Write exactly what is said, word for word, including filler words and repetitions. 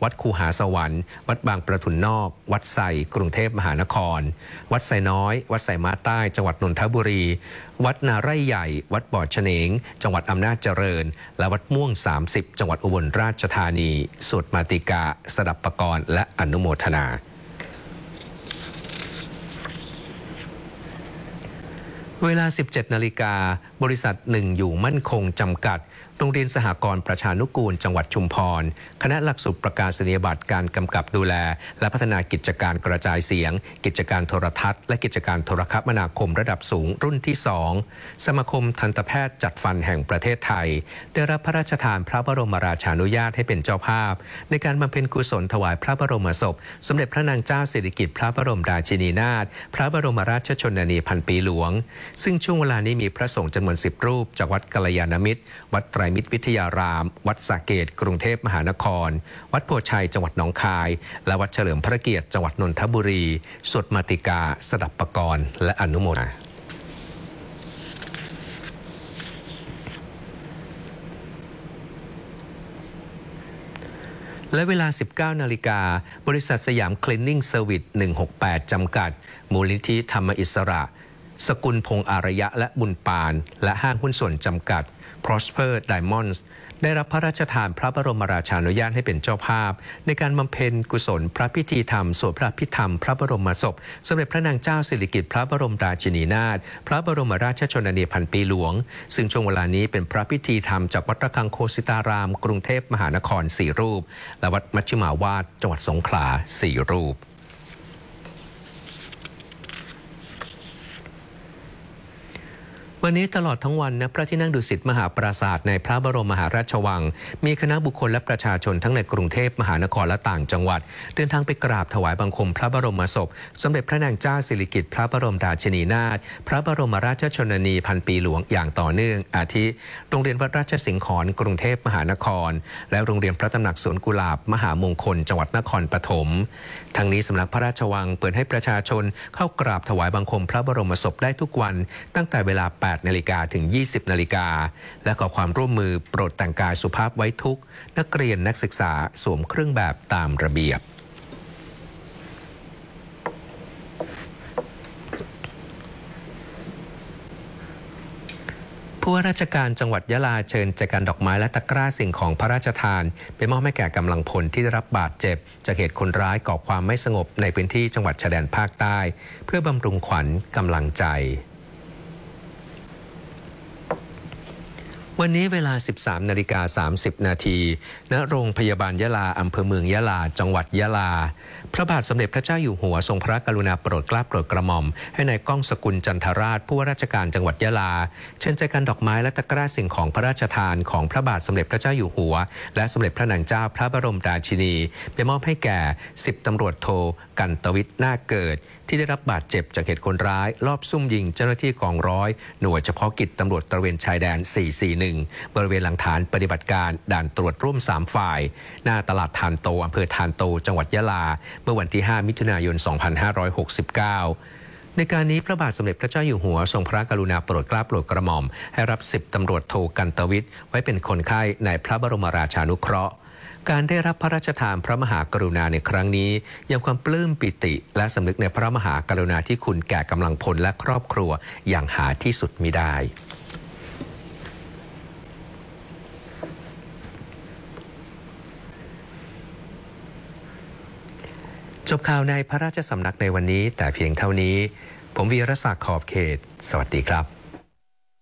วัดคูหาสวรรค์วัดบางประทุนนอกวัดไซกรุงเทพมหานครวัดไซน้อยวัดไซม้าใต้จังหวัดนนทบุรีวัดนาไร่ใหญ่วัดบ่อเฉนงจังหวัดอำนาจเจริญและวัดม่วงสามสิบจังหวัดอุบลราชธานีสวดมาติกาสดับปกรณ์และอนุโมทนาเวลา สิบเจ็ดนาฬิกาบริษัทหนึ่งอยู่มั่นคงจำกัดโรงเรียนสหกรณ์ประชานุกูลจังหวัดชุมพรคณะหลักสูตรประกาศนียบัตรการกำกับดูแลและพัฒนากิจการกระจายเสียงกิจการโทรทัศน์และกิจการโทรคมนาคมระดับสูงรุ่นที่สองสมาคมทันตแพทย์จัดฟันแห่งประเทศไทยได้รับพระราชทานพระบรมราชานุญาตให้เป็นเจ้าภาพในการบำเพ็ญกุศลถวายพระบรมศพสมเด็จพระนางเจ้าสิริกิติ์พระบรมราชินีนาถพระบรมราชชนนีพันปีหลวงซึ่งช่วงเวลานี้มีพระสงฆ์จำนวนสิบรูปจากวัดกัลยาณมิตรวัดไตรมิตรวิทยารามวัดสระเกษกรุงเทพมหานครวัดโพชัยจังหวัดหนองคายและวัดเฉลิมพระเกียรติจังหวัดนนทบุรีสวดมาติกาสดับปกรณ์และอนุโมทนาและเวลา สิบเก้านาฬิกาบริษัทสยามคลีนนิ่งเซอร์วิสหนึ่งหกแปดจำกัดมูลนิธิธรรมอิสระสกุลพงษ์อารยะและบุญปานและห้างหุ้นส่วนจำกัด Prosper Diamonds ได้รับพระราชทานพระบรมราชานุญาตให้เป็นเจ้าภาพในการบำเพ็ญกุศลพระพิธีธรรมสวดพระพิธรรมพระบรมศพสมเด็จพระนางเจ้าสิริกิติ์พระบรมราชินีนาถพระบรมราชชนนีพันปีหลวงซึ่งช่วงเวลานี้เป็นพระพิธีธรรมจากวัดระฆังโคสิตารามกรุงเทพมหานครสี่รูปและวัดมัชฌิมาวาสจังหวัดสงขลาสี่รูปวันนี้ตลอดทั้งวันณพระที่นั่งดุสิตมหาปราสาทในพระบรมมหาราชวังมีคณะบุคคลและประชาชนทั้งในกรุงเทพมหานครและต่างจังหวัดเดินทางไปกราบถวายบังคมพระบรมศพสมเด็จพระนางเจ้าสิริกิติ์พระบรมราชินีนาถพระบรมราชชนนีพันปีหลวงอย่างต่อเนื่องอาทิโรงเรียนวัดราชสิงห์ขอนกรุงเทพมหานครและโรงเรียนพระตำหนักสวนกุหลาบมหามงคลจังหวัดนครปฐมทั้งนี้สำนักพระราชวังเปิดให้ประชาชนเข้ากราบถวายบังคมพระบรมศพได้ทุกวันตั้งแต่เวลา แปดนาฬิกา ถึง ยี่สิบนาฬิกาและขอความร่วมมือโปรดแต่งกายสุภาพไว้ทุกนักเรียนนักศึกษาสวมเครื่องแบบตามระเบียบผู้ว่าราชการจังหวัดยะลาเชิญแจกันดอกไม้และตะกร้าสิ่งของพระราชทานไปมอบให้แก่กำลังพลที่ได้รับบาดเจ็บจากเหตุคนร้ายก่อความไม่สงบในพื้นที่จังหวัดชายแดนภาคใต้เพื่อบำรุงขวัญกำลังใจวันนี้เวลา สิบสามนาฬิกาสามสิบนาทีณโรงพยาบาลยะลาอำเภอเมืองยะลาจังหวัดยะลาพระบาทสมเด็จพระเจ้าอยู่หัวทรงพระกรุณาโปรดเกล้าโปรดกระหม่อมให้นายก้องสกุลจันทราชผู้ว่าราชการจังหวัดยะลาเชิญแจกันดอกไม้และตะกร้าสิ่งของพระราชทานของพระบาทสมเด็จพระเจ้าอยู่หัวและสมเด็จพระนางเจ้าพระบรมราชินีไปมอบให้แก่สิบตำรวจโทกันตวิทย์นาคเกิดที่ได้รับบาดเจ็บจากเหตุคนร้ายลอบซุ่มยิงเจ้าหน้าที่กองร้อยหน่วยเฉพาะกิจตำรวจตระเวนชายแดนสี่สี่หนึ่งบริเวณหลังฐานปฏิบัติการด่านตรวจร่วมสามฝ่ายหน้าตลาดทานโตอำเภอทานโตจังหวัดยะลาเมื่อวันที่ห้ามิถุนายนสองพันห้าร้อยหกสิบเก้าในการนี้พระบาทสมเด็จพระเจ้าอยู่หัวทรงพระกรุณาโปรดเกล้าโปรดกระหม่อมให้รับสิบตำรวจโทกันตวิทย์ไว้เป็นคนไข้ในพระบรมราชานุเคราะห์การได้รับพระราชทานพระมหากรุณาในครั้งนี้ยังความปลื้มปิติและสำนึกในพระมหากรุณาธิคุณแก่กำลังพลและครอบครัวอย่างหาที่สุดมิได้จบข่าวในพระราชสำนักในวันนี้แต่เพียงเท่านี้ผมวีรศักดิ์ขอบเขตสวัสดีครับ